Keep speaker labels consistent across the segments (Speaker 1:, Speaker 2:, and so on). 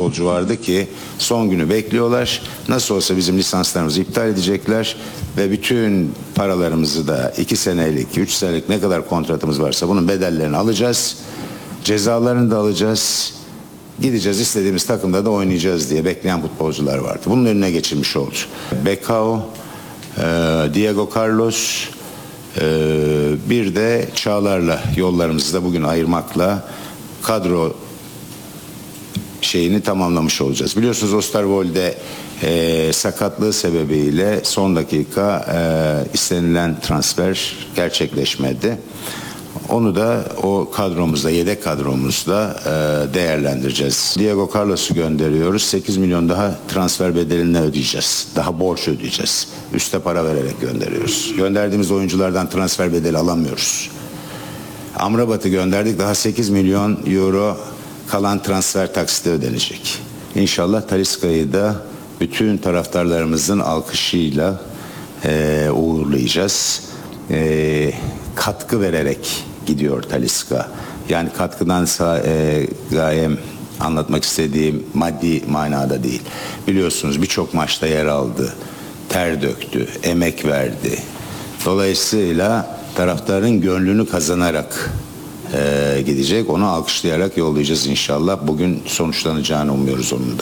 Speaker 1: futbolcu vardı ki son günü bekliyorlar. Nasıl olsa bizim lisanslarımızı iptal edecekler ve bütün paralarımızı da 2 senelik, 3 senelik ne kadar kontratımız varsa bunun bedellerini alacağız. Cezalarını da alacağız. Gideceğiz, istediğimiz takımda da oynayacağız diye bekleyen futbolcular vardı. Bunun önüne geçilmiş oldu. Becao, Diego Carlos, bir de Çağlar'la yollarımızı da bugün ayırmakla kadro şeyini tamamlamış olacağız. Biliyorsunuz Osterwolde sakatlığı sebebiyle son dakika istenilen transfer gerçekleşmedi. Onu da o kadromuzda, yedek kadromuzda değerlendireceğiz. Diego Carlos'u gönderiyoruz. 8 milyon daha transfer bedelini ödeyeceğiz. Daha borç ödeyeceğiz. Üste para vererek gönderiyoruz. Gönderdiğimiz oyunculardan transfer bedeli alamıyoruz. Amrabat'ı gönderdik. Daha 8 milyon euro kalan transfer taksiti ödenecek. İnşallah Talisca'yı da bütün taraftarlarımızın alkışıyla uğurlayacağız. Katkı vererek gidiyor Talisca. Yani katkıdan gayem anlatmak istediğim maddi manada değil. Biliyorsunuz birçok maçta yer aldı, ter döktü, emek verdi. Dolayısıyla taraftarın gönlünü kazanarak gidecek. Onu alkışlayarak yollayacağız inşallah. Bugün sonuçlanacağını umuyoruz onun da.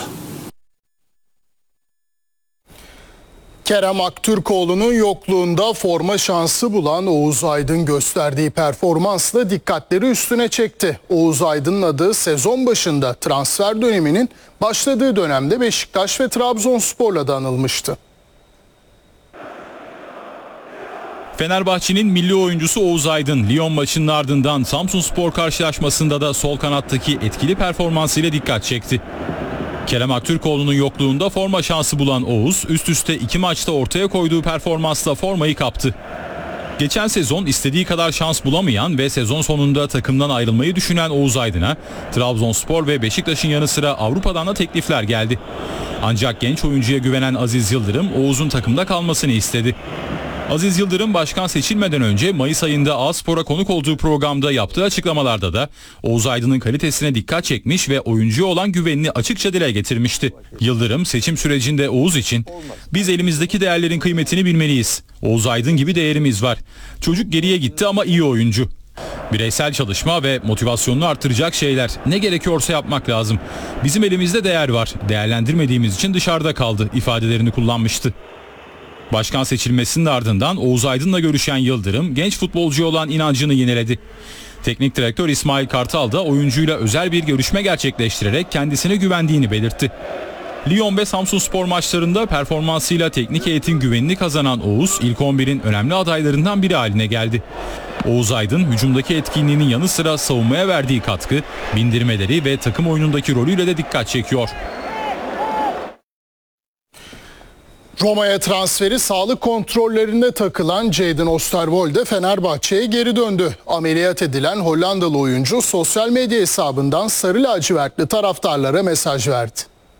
Speaker 2: Kerem Aktürkoğlu'nun yokluğunda forma şansı bulan Oğuz Aydın gösterdiği performansla dikkatleri üstüne çekti. Oğuz Aydın'ın adı sezon başında transfer döneminin başladığı dönemde Beşiktaş ve Trabzonspor'la da anılmıştı.
Speaker 3: Fenerbahçe'nin milli oyuncusu Oğuz Aydın, Lyon maçının ardından Samsunspor karşılaşmasında da sol kanattaki etkili performansıyla dikkat çekti. Kerem Aktürkoğlu'nun yokluğunda forma şansı bulan Oğuz, üst üste 2 maçta ortaya koyduğu performansla formayı kaptı. Geçen sezon istediği kadar şans bulamayan ve sezon sonunda takımdan ayrılmayı düşünen Oğuz Aydın'a Trabzonspor ve Beşiktaş'ın yanı sıra Avrupa'dan da teklifler geldi. Ancak genç oyuncuya güvenen Aziz Yıldırım, Oğuz'un takımda kalmasını istedi. Aziz Yıldırım başkan seçilmeden önce Mayıs ayında A-Spor'a konuk olduğu programda yaptığı açıklamalarda da Oğuz Aydın'ın kalitesine dikkat çekmiş ve oyuncuya olan güvenini açıkça dile getirmişti. Yıldırım seçim sürecinde Oğuz için "Biz elimizdeki değerlerin kıymetini bilmeliyiz. Oğuz Aydın gibi değerimiz var. Çocuk geriye gitti ama iyi oyuncu. Bireysel çalışma ve motivasyonunu artıracak şeyler. Ne gerekiyorsa yapmak lazım. Bizim elimizde değer var. Değerlendirmediğimiz için dışarıda kaldı" ifadelerini kullanmıştı. Başkan seçilmesinin ardından Oğuz Aydın'la görüşen Yıldırım genç futbolcuya olan inancını yineledi. Teknik direktör İsmail Kartal da oyuncuyla özel bir görüşme gerçekleştirerek kendisine güvendiğini belirtti. Lyon ve Samsunspor maçlarında performansıyla teknik heyetin güvenini kazanan Oğuz ilk 11'in önemli adaylarından biri haline geldi. Oğuz Aydın hücumdaki etkinliğinin yanı sıra savunmaya verdiği katkı, bindirmeleri ve takım oyunundaki rolüyle de dikkat çekiyor.
Speaker 2: Roma'ya transferi sağlık kontrollerine takılan Jadon Osterwolde Fenerbahçe'ye geri döndü. Ameliyat edilen Hollandalı oyuncu sosyal medya hesabından sarı lacivertli taraftarlara mesaj verdi.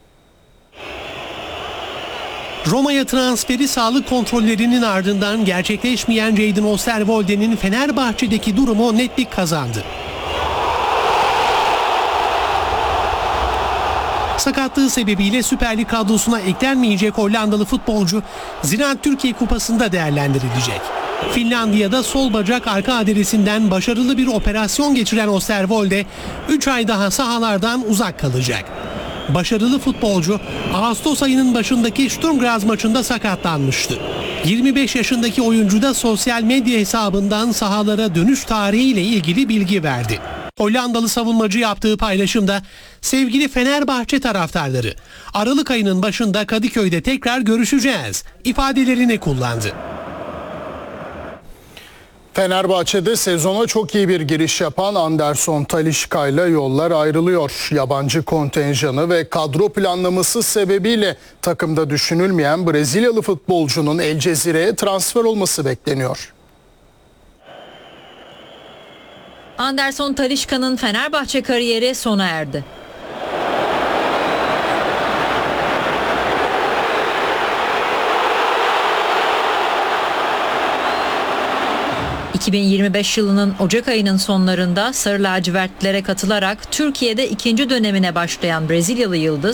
Speaker 4: Roma'ya transferi sağlık kontrollerinin ardından gerçekleşmeyen Jadon Osterwolde'nin Fenerbahçe'deki durumu netlik kazandı. Sakatlığı sebebiyle Süper Lig kadrosuna eklenmeyecek Hollandalı futbolcu Ziraat Türkiye Kupası'nda değerlendirilecek. Finlandiya'da sol bacak arka adresinden başarılı bir operasyon geçiren Osterwolde 3 ay daha sahalardan uzak kalacak. Başarılı futbolcu Ağustos ayının başındaki Sturm Graz maçında sakatlanmıştı. 25 yaşındaki oyuncu da sosyal medya hesabından sahalara dönüş tarihiyle ilgili bilgi verdi. Hollandalı savunmacı yaptığı paylaşımda "Sevgili Fenerbahçe taraftarları, Aralık ayının başında Kadıköy'de tekrar görüşeceğiz" ifadelerini kullandı.
Speaker 2: Fenerbahçe'de sezona çok iyi bir giriş yapan Anderson Talisca ile yollar ayrılıyor. Yabancı kontenjanı ve kadro planlaması sebebiyle takımda düşünülmeyen Brezilyalı futbolcunun El Cezire'ye transfer olması bekleniyor.
Speaker 5: Anderson Talisca'nın Fenerbahçe kariyeri sona erdi. ...2025 yılının Ocak ayının sonlarında Sarı Lacivertlilere katılarak Türkiye'de ikinci dönemine başlayan Brezilyalı yıldız